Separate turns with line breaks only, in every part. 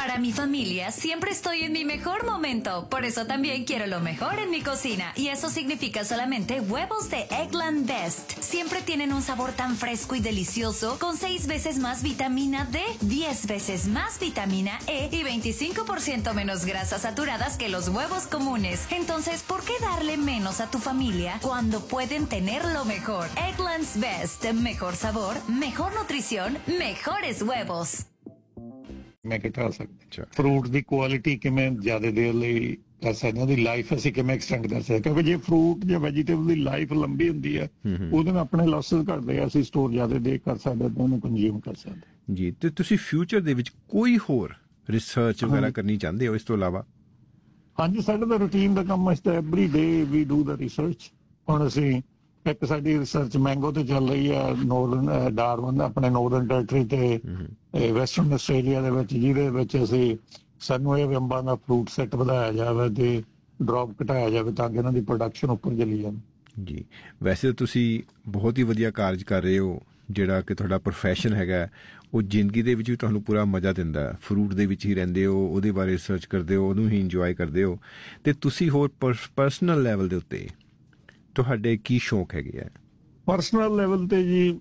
Para mi familia siempre estoy en mi mejor momento, por eso también quiero lo mejor en mi cocina, y eso significa solamente huevos de Eggland Best. Siempre tienen un sabor tan fresco y delicioso, con 6 veces más vitamina D, 10 veces más vitamina E y 25% menos grasas saturadas que los huevos comunes. Entonces, ¿por qué darle menos a tu familia cuando pueden tener lo mejor? Eggland's Best, mejor sabor, mejor nutrición, mejores huevos.
ਮੈਂ ਕੀ ਕਰ ਸਕਦਾ fruit ਦੀ quality ਕਿਵੇਂ ਜ਼ਿਆਦਾ ਦੇਰ ਲਈ ਕਰ ਸਕਦੇ ਉਹਦੀ ਲਾਈਫ ਅਸੀਂ ਕਿਵੇਂ ਐਕਸਟੈਂਡ ਕਰ ਸਕਦੇ ਕਿਉਂਕਿ ਜੇ ਫਰੂਟ ਜਾਂ ਵੈਜੀਟੇਬਲ ਦੀ ਲਾਈਫ ਲੰਬੀ ਹੁੰਦੀ ਹੈ ਉਹਦੇ ਨਾਲ ਆਪਣੇ ਲਾਸਸ ਘਟਦੇ ਆ ਅਸੀਂ ਸਟੋਰ ਜ਼ਿਆਦਾ ਦੇ ਕਰ ਸਕਦੇ ਤੇ ਉਹਨੂੰ ਕੰਜ਼ਿਊਮ ਕਰ ਸਕਦੇ
ਜੀ। ਤੇ ਤੁਸੀਂ ਫਿਊਚਰ ਦੇ ਵਿੱਚ ਕੋਈ ਹੋਰ ਰਿਸਰਚ ਵਗੈਰਾ ਕਰਨੀ ਚਾਹੁੰਦੇ ਹੋ ਇਸ ਤੋਂ ਇਲਾਵਾ?
ਹਾਂਜੀ, ਸਾਡਾ ਤਾਂ ਰੂਟੀਨ ਦਾ ਕੰਮ ਹੈ, every day we do the research. ਹੁਣ ਅਸੀਂ ਇੱਕ ਸਾਡੀ ਰਿਸਰਚ ਮੈਂਗੋ ਤੇ ਚੱਲ ਰਹੀ ਆ ਨੋਰਦਰਨ ਡਾਰਵਨ ਆਪਣੇ ਨੋਰਦਰਨ ਟੈਰੀਟਰੀ ਤੇ ਵੈਸਟਰਨ ਆਸਟ੍ਰੇਲੀਆ ਦੇ ਵਿੱਚ, ਜਿਹਦੇ ਵਿੱਚ ਅਸੀਂ ਸਾਨੂੰ ਇਹ ਅੰਬਾਂ ਦਾ ਫਰੂਟ ਸੈੱਟ ਵਧਾਇਆ ਜਾਵੇ ਤੇ ਡ੍ਰੌਪ ਘਟਾਇਆ ਜਾਵੇ ਤਾਂ ਕਿ ਇਹਨਾਂ ਦੀ ਪ੍ਰੋਡਕਸ਼ਨ ਉੱਪਰ ਚਲੀ ਜਾਵੇ।
ਜੀ, ਵੈਸੇ ਤੁਸੀਂ ਬਹੁਤ ਹੀ ਵਧੀਆ ਕਾਰਜ ਕਰ ਰਹੇ ਹੋ, ਜਿਹੜਾ ਕਿ ਤੁਹਾਡਾ ਪ੍ਰੋਫੈਸ਼ਨ ਹੈਗਾ ਉਹ ਜ਼ਿੰਦਗੀ ਦੇ ਵਿੱਚ ਵੀ ਤੁਹਾਨੂੰ ਪੂਰਾ ਮਜ਼ਾ ਦਿੰਦਾ। ਫਰੂਟ ਦੇ ਵਿੱਚ ਹੀ ਰਹਿੰਦੇ ਹੋ, ਉਹਦੇ ਬਾਰੇ ਰਿਸਰਚ ਕਰਦੇ ਹੋ, ਉਹਨੂੰ ਹੀ ਇੰਜੋਏ ਕਰਦੇ ਹੋ। ਅਤੇ ਤੁਸੀਂ ਹੋਰ ਪਰਸਨਲ ਲੈਵਲ ਦੇ ਉੱਤੇ ਤੁਹਾਡੇ ਕੀ ਸ਼ੌਂਕ ਹੈਗੇ ਆ?
ਪਰਸਨਲ ਲੈਵਲ ਤੇ ਜੀ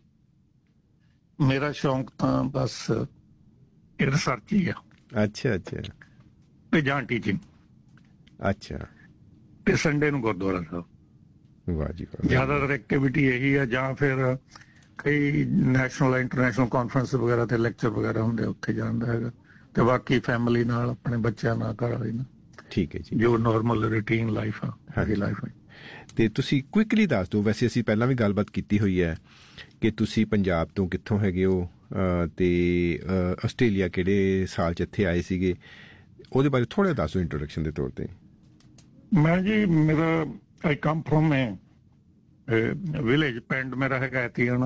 ਮੇਰਾ ਸ਼ੌਂਕ ਤਾਂ ਬਸ ਰਿਸਰਚ ਹੀ ਆ।
ਅੱਛਾ ਅੱਛਾ।
ਤੇ ਜਾਂ ਟੀਚਿੰਗ।
ਅੱਛਾ।
ਤੇ ਸੰਡੇ ਨੂੰ ਗੁਰਦੁਆਰਾ ਸਾਹਿਬ।
ਵਾਹ ਜੀ ਵਾਹ।
ਜ਼ਿਆਦਾਤਰ ਐਕਟੀਵਿਟੀ ਇਹੀ ਆ, ਜਾਂ ਫਿਰ ਕਈ ਨੈਸ਼ਨਲ ਇੰਟਰਨੈਸ਼ਨਲ ਕਾਨਫਰੰਸ ਵਗੈਰਾ ਤੇ ਲੈਕਚਰ ਵਗੈਰਾ ਹੁੰਦੇ ਉੱਥੇ ਜਾਂਦਾ ਹੈਗਾ, ਤੇ ਬਾਕੀ ਫੈਮਿਲੀ ਨਾਲ, ਆਪਣੇ ਬੱਚਿਆਂ ਨਾਲ, ਘਰ ਵਾਲੀ ਨਾਲ।
ਠੀਕ ਹੈ ਜੀ।
ਜੋ ਨੋਰਮਲ ਰੂਟੀਨ ਲਾਈਫ ਆ ਹੈਗੀ ਲਾਈਫ।
ਤੇ ਤੁਸੀਂ ਕੁਇਕਲੀ ਦੱਸ ਦਿਓ, ਵੈਸੇ ਅਸੀਂ ਪਹਿਲਾਂ ਵੀ ਗੱਲਬਾਤ ਕੀਤੀ ਹੋਈ ਹੈ ਕਿ ਤੁਸੀਂ ਪੰਜਾਬ ਤੋਂ ਕਿੱਥੋਂ ਹੈਗੇ ਹੋ ਤੇ ਆਸਟ੍ਰੇਲੀਆ ਕਿਹੜੇ ਸਾਲ 'ਚ ਇੱਥੇ ਆਏ ਸੀਗੇ, ਉਹਦੇ ਬਾਰੇ ਥੋੜ੍ਹਾ ਦੱਸੋ ਇੰਟਰੋਡਕਸ਼ਨ ਦੇ ਤੌਰ ਤੇ।
ਮੈਂ ਜੀ ਮੇਰਾ ਆਈ ਕਮ ਫਰੋਮ ਵਿਲੇਜ, ਪਿੰਡ ਮੇਰਾ ਹੈਗਾ ਐਤੀਆਣਾ,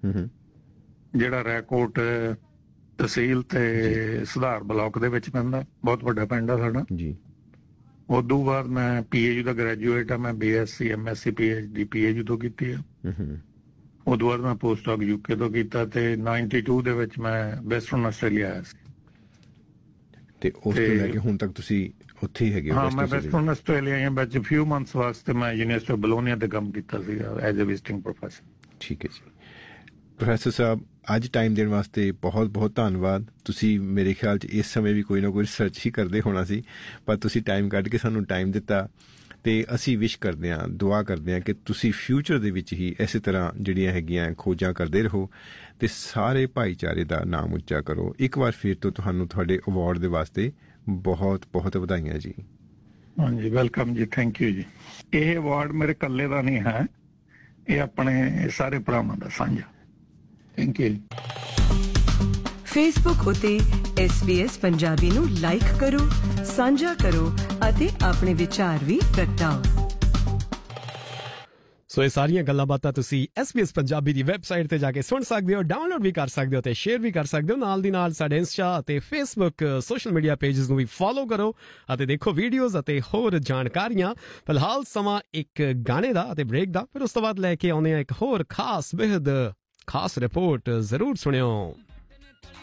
ਜਿਹੜਾ ਰੈਕੋਟ ਤਹਿਸੀਲ ਤੇ ਸੁਧਾਰ ਬਲਾਕ ਦੇ ਵਿੱਚ ਪੈਂਦਾ। ਬਹੁਤ ਵੱਡਾ ਪਿੰਡ ਆ ਸਾਡਾ ਜੀ। ਉਦੋਂ ਬਾਅਦ ਮੈਂ PhD ਦਾ ਗ੍ਰੈਜੂਏਟ ਆ। ਮੈਂ BSc MSc PhD PhD ਤੋਂ ਕੀਤੀ ਆ। ਉਦੋਂ ਬਾਅਦ ਮੈਂ ਪੋਸਟ ਡਾਕ UK ਤੋਂ ਕੀਤਾ ਤੇ 92 ਦੇ ਵਿੱਚ ਮੈਂ ਵੈਸਟਰਨ ਆਸਟ੍ਰੇਲੀਆ ਆਇਆ ਸੀ। ਤੇ ਉਸ ਤੋਂ ਲੈ ਕੇ ਹੁਣ ਤੱਕ ਤੁਸੀਂ ਉੱਥੇ ਹੀ ਹੈਗੇ ਹੋ? ਹਾਂ, ਮੈਂ ਵੈਸਟਰਨ ਆਸਟ੍ਰੇਲੀਆ ਵਿੱਚ ਫਿਊ ਮੰਥਸ ਵਾਸਤੇ ਮੈਂ ਯੂਨੀਵਰਸਿਟੀ ਆਫ ਬਲੋਨੀਆ ਤੇ ਕੰਮ ਕੀਤਾ ਸੀਗਾ ਐਜ਼ ਅ ਵਿਜ਼ਿਟਿੰਗ ਪ੍ਰੋਫੈਸਰ। ਠੀਕ ਹੈ ਜੀ।
ਪ੍ਰੋਫੈਸਰ ਸਾਹਿਬ, ਅੱਜ ਟਾਈਮ ਦੇਣ ਵਾਸਤੇ ਬਹੁਤ ਬਹੁਤ ਧੰਨਵਾਦ। ਤੁਸੀਂ ਮੇਰੇ ਖਿਆਲ 'ਚ ਇਸ ਸਮੇਂ ਵੀ ਕੋਈ ਨਾ ਕੋਈ ਰਿਸਰਚ ਹੀ ਕਰਦੇ ਹੋਣਾ ਸੀ, ਪਰ ਤੁਸੀਂ ਟਾਈਮ ਕੱਢ ਕੇ ਸਾਨੂੰ ਟਾਈਮ ਦਿੱਤਾ। ਅਤੇ ਅਸੀਂ ਵਿਸ਼ ਕਰਦੇ ਹਾਂ, ਦੁਆ ਕਰਦੇ ਹਾਂ ਕਿ ਤੁਸੀਂ ਫਿਊਚਰ ਦੇ ਵਿੱਚ ਹੀ ਇਸੇ ਤਰ੍ਹਾਂ ਜਿਹੜੀਆਂ ਹੈਗੀਆਂ ਖੋਜਾਂ ਕਰਦੇ ਰਹੋ ਅਤੇ ਸਾਰੇ ਭਾਈਚਾਰੇ ਦਾ ਨਾਮ ਉੱਚਾ ਕਰੋ। ਇੱਕ ਵਾਰ ਫਿਰ ਤੋਂ ਤੁਹਾਨੂੰ ਤੁਹਾਡੇ ਅਵਾਰਡ ਦੇ ਵਾਸਤੇ ਬਹੁਤ ਬਹੁਤ ਵਧਾਈਆਂ ਜੀ।
ਹਾਂਜੀ, ਵੈਲਕਮ ਜੀ, ਥੈਂਕ ਯੂ ਜੀ। ਇਹ ਅਵਾਰਡ ਮੇਰੇ ਇਕੱਲੇ ਦਾ ਨਹੀਂ ਹੈ, ਇਹ ਆਪਣੇ ਸਾਰੇ ਭਰਾਵਾਂ ਦਾ ਸਾਂਝਾ। Thank you.
ਫੇਸਬੁੱਕ ਉਤੇ SBS ਪੰਜਾਬੀ ਨੂੰ ਲਾਈਕ ਕਰੋ, ਸਾਂਝਾ ਕਰੋ ਅਤੇ ਆਪਣੇ ਵਿਚਾਰ ਵੀ ਪ੍ਰਗਟਾਓ।
ਸੋ ਇਹ ਸਾਰੀਆਂ ਗੱਲਾਂ ਬਾਤਾਂ ਤੁਸੀਂ SBS ਪੰਜਾਬੀ ਦੀ ਵੈਬਸਾਈਟ ਤੇ ਜਾ ਕੇ ਸੁਣ ਸਕਦੇ ਹੋ, ਡਾਊਨਲੋਡ ਵੀ ਕਰ ਸਕਦੇ ਹੋ ਤੇ ਸ਼ੇਅਰ ਵੀ ਕਰ ਸਕਦੇ ਹੋ। ਨਾਲ ਦੀ ਨਾਲ ਸਾਡੇ ਇੰਸਟਾ ਅਤੇ ਫੇਸਬੁੱਕ ਸੋਸ਼ਲ ਮੀਡੀਆ ਪੇਜਸ ਨੂੰ ਵੀ ਫੋਲੋ ਕਰੋ ਅਤੇ ਦੇਖੋ ਵੀਡੀਓਜ਼ ਅਤੇ ਹੋਰ ਜਾਣਕਾਰੀਆਂ। ਫਿਲਹਾਲ ਸਮਾਂ ਇੱਕ ਗਾਣੇ ਦਾ ਅਤੇ ਬ੍ਰੇਕ ਦਾ, ਫਿਰ ਉਸ ਤੋਂ ਬਾਅਦ ਲੈ ਕੇ ਆਉਂਦੇ ਹਾਂ ਇੱਕ ਹੋਰ ਖਾਸ ਬੇਹੱਦ ਖਾਸ ਰਿਪੋਰਟ। ਜ਼ਰੂਰ ਸੁਣਿਓ।